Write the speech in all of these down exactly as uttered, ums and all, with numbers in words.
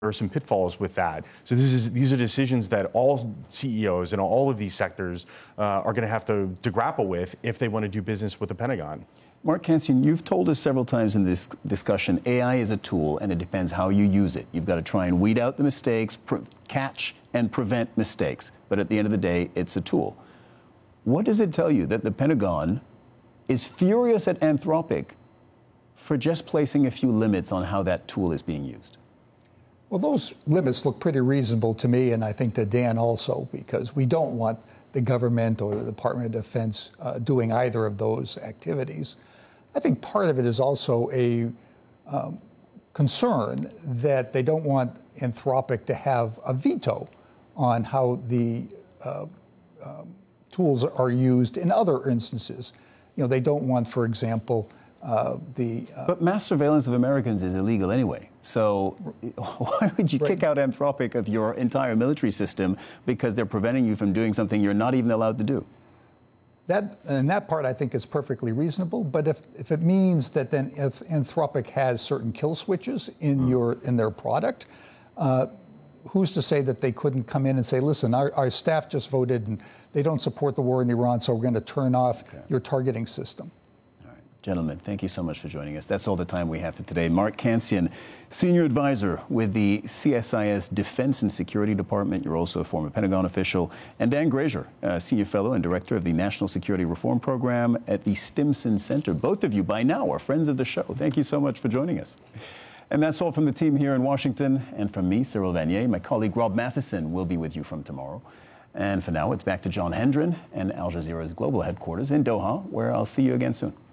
are some pitfalls with that. So this is these are decisions that all C E Os in all of these sectors uh, are going to have to, to grapple with if they want to do business with the Pentagon. Mark Cancian, you've told us several times in this discussion, A I is a tool and it depends how you use it. You've got to try and weed out the mistakes, catch and prevent mistakes. But at the end of the day, it's a tool. What does it tell you that the Pentagon is furious at Anthropic for just placing a few limits on how that tool is being used? Well, those limits look pretty reasonable to me, and I think to Dan also, because we don't want the government or the Department of Defense uh, doing either of those activities. I think part of it is also a um, concern that they don't want Anthropic to have a veto on how the uh, um, tools are used in other instances. You know, they don't want, for example, Uh, the, uh, but mass surveillance of Americans is illegal anyway. So why would you right. kick out Anthropic of your entire military system because they're preventing you from doing something you're not even allowed to do? That, and that part I think is perfectly reasonable. But if, if it means that then if Anthropic has certain kill switches in mm. your in their product, uh, who's to say that they couldn't come in and say, listen, our, our staff just voted and they don't support the war in Iran, so we're going to turn off okay. your targeting system. Gentlemen, thank you so much for joining us. That's all the time we have for today. Mark Cancian, Senior Advisor with the C S I S Defense and Security Department. You're also a former Pentagon official. And Dan Grazier, uh, Senior Fellow and Director of the National Security Reform Program at the Stimson Center. Both of you, by now, are friends of the show. Thank you so much for joining us. And that's all from the team here in Washington. And from me, Cyril Vanier. My colleague Rob Matheson will be with you from tomorrow. And for now, it's back to John Hendren and Al Jazeera's global headquarters in Doha, where I'll see you again soon.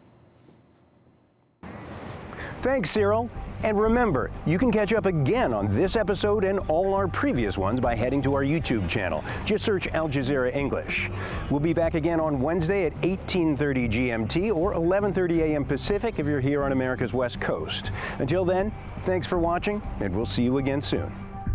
Thanks, Cyril. And remember, you can catch up again on this episode and all our previous ones by heading to our YouTube channel. Just search Al Jazeera English. We'll be back again on Wednesday at eighteen thirty G M T or eleven thirty A M Pacific if you're here on America's West Coast. Until then, thanks for watching, and we'll see you again soon.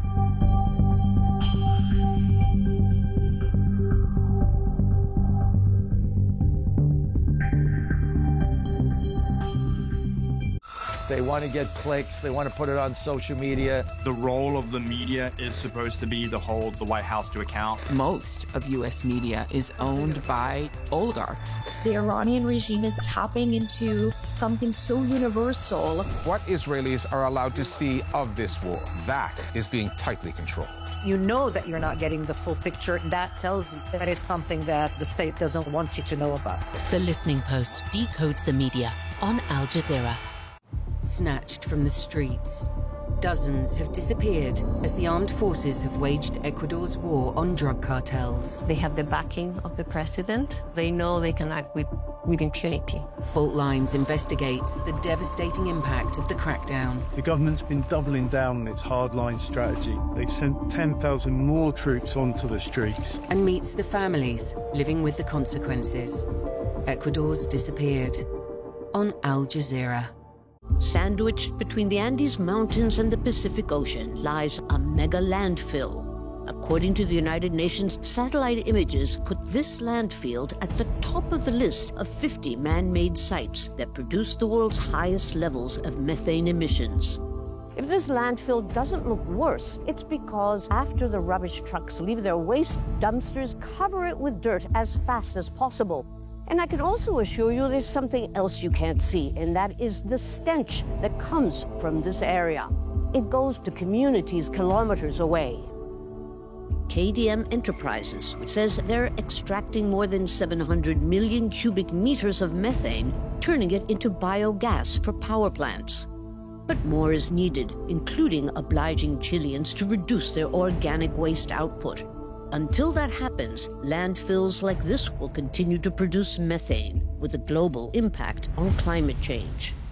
They want to get clicks. They want to put it on social media. The role of the media is supposed to be to hold the White House to account. Most of U S media is owned by oligarchs. The Iranian regime is tapping into something so universal. What Israelis are allowed to see of this war, that is being tightly controlled. You know that you're not getting the full picture. That tells you that it's something that the state doesn't want you to know about. The Listening Post decodes the media on Al Jazeera. Snatched from the streets, dozens have disappeared as the armed forces have waged Ecuador's war on drug cartels. They have the backing of the president. They know they can act with, with impunity. Fault Lines investigates the devastating impact of the crackdown. The government's been doubling down on its hardline strategy. They've sent ten thousand more troops onto the streets. And meets the families living with the consequences. Ecuador's disappeared on Al Jazeera. Sandwiched between the Andes Mountains and the Pacific Ocean lies a mega landfill. According to the United Nations, satellite images put this landfill at the top of the list of fifty man-made sites that produce the world's highest levels of methane emissions. If this landfill doesn't look worse, it's because after the rubbish trucks leave their waste, dumpsters cover it with dirt as fast as possible. And I can also assure you there's something else you can't see, and that is the stench that comes from this area. It goes to communities kilometers away. K D M Enterprises says they're extracting more than seven hundred million cubic meters of methane, turning it into biogas for power plants. But more is needed, including obliging Chileans to reduce their organic waste output. Until that happens, landfills like this will continue to produce methane, with a global impact on climate change.